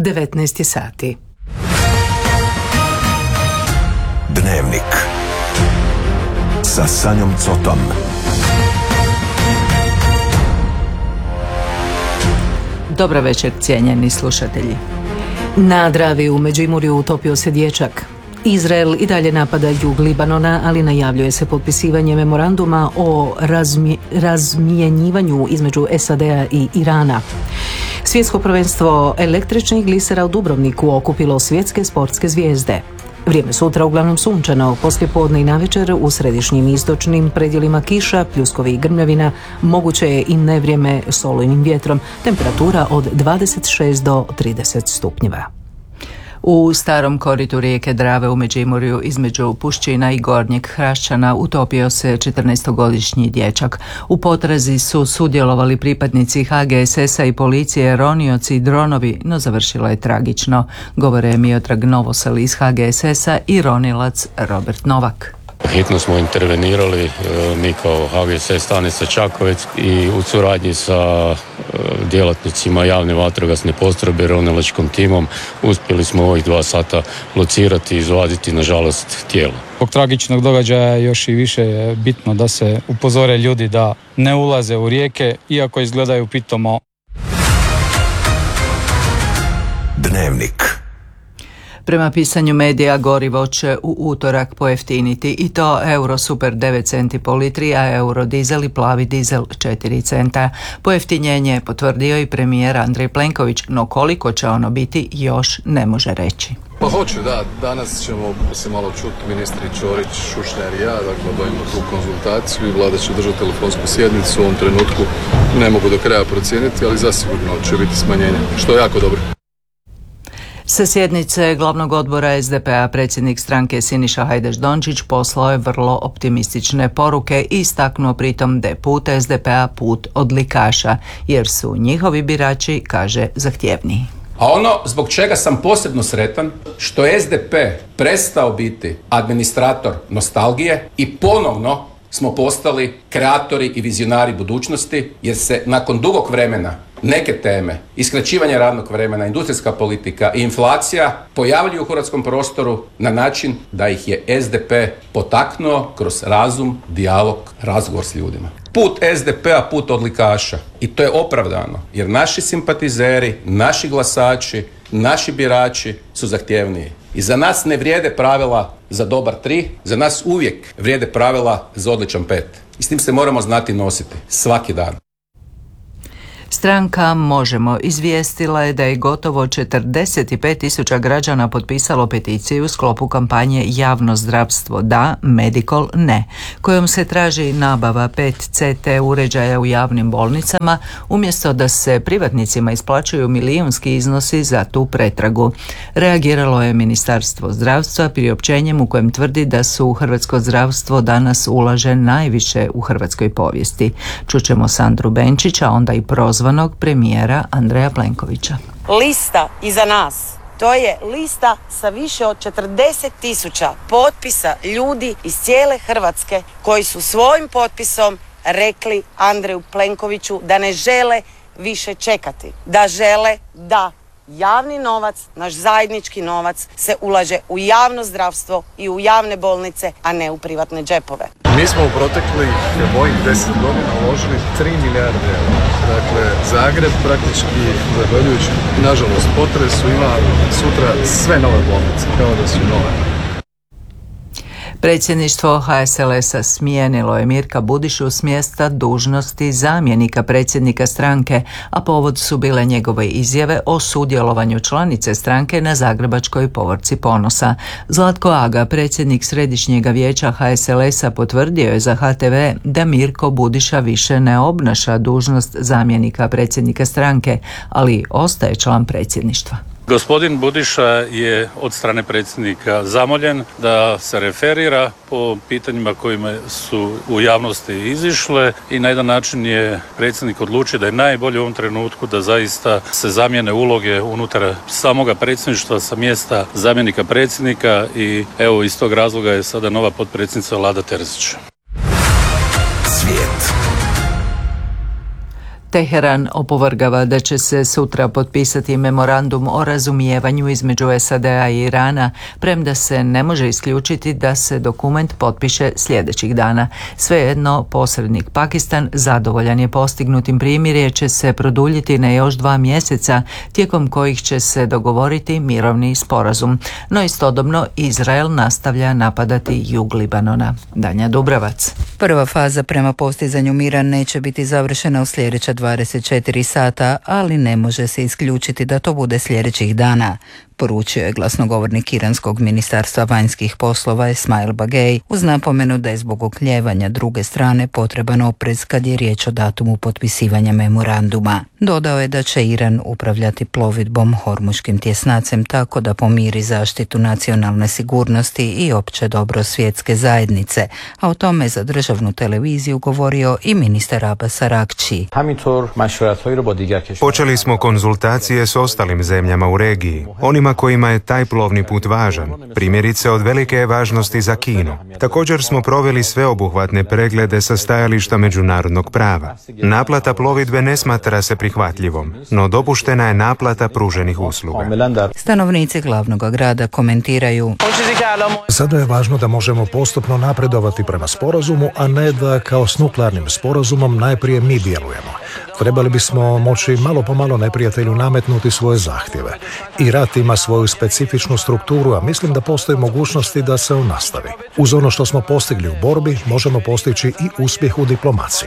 19 sati. Dnevnik sa Sanjom Cotom. Dobra večer, cijenjeni slušatelji. Na Dravi u Međimurju utopio se dječak. Izrael i dalje napada jug Libanona, ali najavljuje se potpisivanje memoranduma o razmjenjivanju između SAD-a i Irana. Svjetsko prvenstvo električnih glisera u Dubrovniku okupilo svjetske sportske zvijezde. Vrijeme sutra uglavnom sunčano, poslijepodne i navečer u središnjim i istočnim predjelima kiša, pljuskovi i grmljavina, moguće je i nevrijeme s olujnim vjetrom, temperatura od 26 do 30 stupnjeva. U starom koritu rijeke Drave u Međimurju između Pušćina i Gornjeg Hrašćana utopio se 14-godišnji dječak. U potrazi su sudjelovali pripadnici HGSS-a i policije, ronioci i dronovi, no završilo je tragično, govore Miodrag Novosel iz HGSS-a i ronilac Robert Novak. Hitno smo intervenirali, mi kao HGSS stanica Čakovec i u suradnji sa djelatnicima javne vatrogasne postrojbe, ronilačkom timom, uspjeli smo ovih 2 sata locirati i izvaditi, nažalost, tijelo. Zbog tragičnog događaja još i više je bitno da se upozore ljudi da ne ulaze u rijeke, iako izgledaju pitomo. Dnevnik. Prema pisanju medija, gorivo će u utorak pojeftiniti i to euro super 9 centi po litri, a euro dizel i plavi dizel 4 centa. Pojeftinjenje je potvrdio i premijer Andrej Plenković, no koliko će ono biti još ne može reći. Pa hoću, da. Danas ćemo se malo čuti, ministri Ćorić, Šušnjar i ja, dakle obavimo tu konzultaciju i vlada će držati telefonsku sjednicu. U ovom trenutku ne mogu do kraja procijeniti, ali zasigurno će biti smanjenje, što je jako dobro. Sa sjednice glavnog odbora SDP-a predsjednik stranke Siniša Hajdaš Dončić poslao je vrlo optimistične poruke i istaknuo pritom da je put SDP-a put odlikaša, jer su njihovi birači, kaže, zahtjevniji. A ono zbog čega sam posebno sretan, što je SDP prestao biti administrator nostalgije i ponovno smo postali kreatori i vizionari budućnosti, jer se nakon dugog vremena neke teme, iskraćivanje radnog vremena, industrijska politika i inflacija pojavljuju u hrvatskom prostoru na način da ih je SDP potaknuo kroz razum, dijalog, razgovor s ljudima. Put SDP-a, put odlikaša. I to je opravdano, jer naši simpatizeri, naši glasači, naši birači su zahtjevniji. I za nas ne vrijede pravila za dobar 3, za nas uvijek vrijede pravila za odličan 5. I s tim se moramo znati nositi svaki dan. Stranka Možemo izvijestila je da je gotovo 45.000 građana potpisalo peticiju u sklopu kampanje Javno zdravstvo da, Medical ne, kojom se traži nabava 5 CT uređaja u javnim bolnicama, umjesto da se privatnicima isplaćuju milijunski iznosi za tu pretragu. Reagiralo je Ministarstvo zdravstva priopćenjem u kojem tvrdi da su u hrvatsko zdravstvo danas ulaže najviše u hrvatskoj povijesti. Čućemo Sandru Benčića, onda i prozvanog premijera Andreja Plenkovića. Lista iza nas, to je lista sa više od 40.000 potpisa ljudi iz cijele Hrvatske koji su svojim potpisom rekli Andreju Plenkoviću da ne žele više čekati, da žele da javni novac, naš zajednički novac, se ulaže u javno zdravstvo i u javne bolnice, a ne u privatne džepove. Mi smo u proteklih mojih 10 godina uložili 3 milijarde eura. Dakle, Zagreb praktički, zahvaljujući, nažalost, potresu, ima sutra sve nove bolnice, kao da su nove. Predsjedništvo HSLS-a smijenilo je Mirka Budišu s mjesta dužnosti zamjenika predsjednika stranke, a povod su bile njegove izjave o sudjelovanju članice stranke na Zagrebačkoj povorci ponosa. Zlatko Aga, predsjednik Središnjega vijeća HSLS-a, potvrdio je za HTV da Mirko Budiša više ne obnaša dužnost zamjenika predsjednika stranke, ali ostaje član predsjedništva. Gospodin Budiša je od strane predsjednika zamoljen da se referira po pitanjima kojima su u javnosti izišle i na jedan način je predsjednik odlučio da je najbolje u ovom trenutku da zaista se zamijene uloge unutar samoga predsjedništva sa mjesta zamjenika predsjednika i evo iz tog razloga je sada nova potpredsjednica Lada Terzić. Svijet. Teheran opovrgava da će se sutra potpisati memorandum o razumijevanju između SAD-a i Irana, premda se ne može isključiti da se dokument potpiše sljedećih dana. Svejedno, posrednik Pakistan zadovoljan je postignutim primirje će se produljiti na još 2 mjeseca, tijekom kojih će se dogovoriti mirovni sporazum. No istodobno Izrael nastavlja napadati jug Libanona. Danja Dubravac. Prva faza prema postizanju mira neće biti završena u sljedeća 24 sata, ali ne može se isključiti da to bude sljedećih dana, poručio je glasnogovornik Iranskog ministarstva vanjskih poslova Esmail Bagej, uz napomenu da je zbog oklijevanja druge strane potreban oprez kad je riječ o datumu potpisivanja memoranduma. Dodao je da će Iran upravljati plovidbom Hormuškim tjesnacem tako da pomiri zaštitu nacionalne sigurnosti i opće dobro svjetske zajednice, a o tome za državnu televiziju govorio i ministar Abbas Araghchi. Počeli smo konzultacije s ostalim zemljama u regiji, onima kojima je taj plovni put važan, primjerice od velike je važnosti za Kinu. Također smo proveli sveobuhvatne preglede sa stajališta međunarodnog prava. Naplata plovidbe ne smatra se prihvatljivom, no dopuštena je naplata pruženih usluga. Stanovnici glavnog grada komentiraju: Sada je važno da možemo postupno napredovati prema sporazumu, a ne da kao s nuklearnim sporazumom najprije mi djelujemo. Trebali bismo moći malo po malo neprijatelju nametnuti svoje zahtjeve. I rat ima svoju specifičnu strukturu, a mislim da postoji mogućnosti da se on nastavi. Uz ono što smo postigli u borbi, možemo postići i uspjeh u diplomaciji.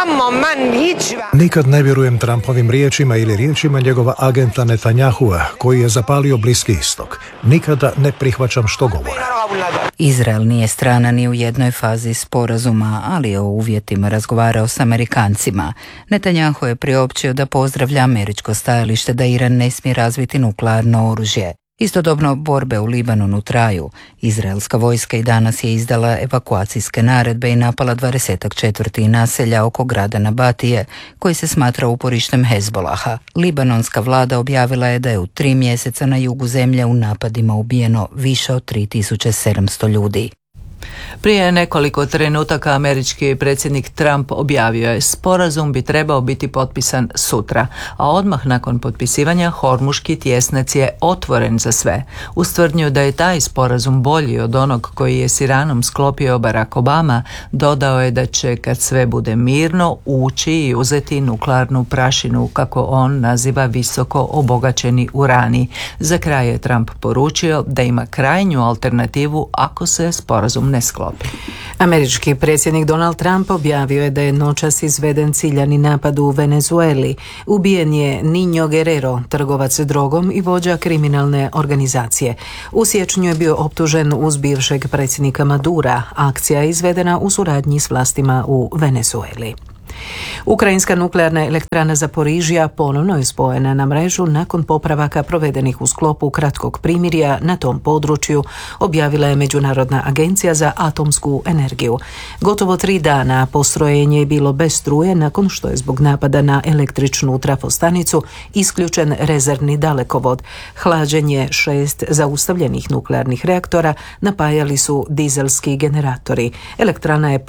Nikad ne vjerujem Trumpovim riječima ili riječima njegova agenta Netanyahua, koji je zapalio Bliski istok. Nikada ne prihvaćam što govore. Izrael nije strana ni u jednoj fazi sporazuma, ali je o uvjetima razgovarao s Amerikancima. Netanyahu je priopćio da pozdravlja američko stajalište da Iran ne smije razviti nuklearno oružje. Istodobno borbe u Libanonu traju. Izraelska vojska i danas je izdala evakuacijske naredbe i napala 20 četvrti naselja oko grada Nabatije, koji se smatra uporištem Hezbolaha. Libanonska vlada objavila je da je u 3 mjeseca na jugu zemlje u napadima ubijeno više od 3700 ljudi. Prije nekoliko trenutaka američki predsjednik Trump objavio je: sporazum bi trebao biti potpisan sutra, a odmah nakon potpisivanja Hormuški tjesnac je otvoren za sve. Uz tvrdnju da je taj sporazum bolji od onog koji je s Iranom sklopio Barack Obama, dodao je da će, kad sve bude mirno, ući i uzeti nuklearnu prašinu, kako on naziva visoko obogaćeni urani. Za kraj je Trump poručio da ima krajnju alternativu ako se sporazum ne sklopi. Američki predsjednik Donald Trump objavio je da je noćas izveden ciljani napad u Venezueli. Ubijen je Niño Guerrero, trgovac drogom i vođa kriminalne organizacije. U siječnju je bio optužen uz bivšeg predsjednika Madura. Akcija je izvedena u suradnji s vlastima u Venezueli. Ukrajinska nuklearna elektrana Zaporižja ponovno je spojena na mrežu nakon popravaka provedenih u sklopu kratkog primirja na tom području, objavila je Međunarodna agencija za atomsku energiju. Gotovo 3 dana postrojenje je bilo bez struje nakon što je zbog napada na električnu trafostanicu isključen rezervni dalekovod. Hlađenje 6 zaustavljenih nuklearnih reaktora napajali su dizelski generatori. Elektrana je